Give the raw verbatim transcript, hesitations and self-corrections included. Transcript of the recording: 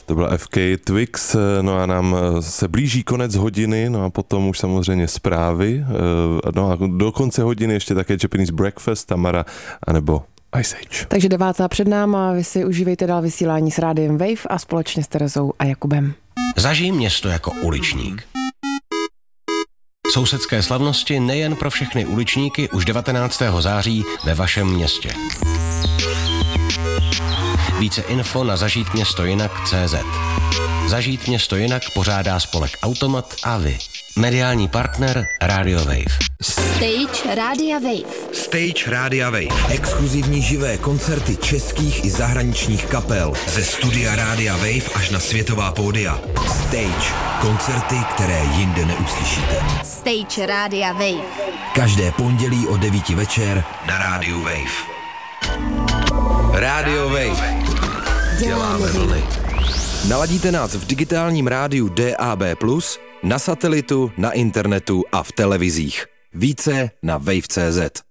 To byla F K Twigs, no a nám se blíží konec hodiny, no a potom už samozřejmě zprávy, no a do konce hodiny ještě také Japanese Breakfast, Tamara, anebo Ice Age. Takže devátá před náma, vy si užívejte dál vysílání s Rádiem Wave a společně s Terezou a Jakubem. Zažij město jako uličník. Sousedské slavnosti nejen pro všechny uličníky už devatenáctého září ve vašem městě. Více info na zažít město jinak tečka cé zet. Zažít město jinak pořádá spolek Automat a vy. Mediální partner Radio Wave. Stage Rádia Wave. Stage Rádia Wave. Exkluzivní živé koncerty českých i zahraničních kapel. Ze studia Rádia Wave až na světová pódia. Stage. Koncerty, které jinde neuslyšíte. Stage Rádia Wave. Každé pondělí o devíti večer na Rádiu Wave. Radio Wave. Děláme vlny. Naladíte nás v digitálním rádiu D A B plus, na satelitu, na internetu a v televizích. Více na wave tečka cé zet.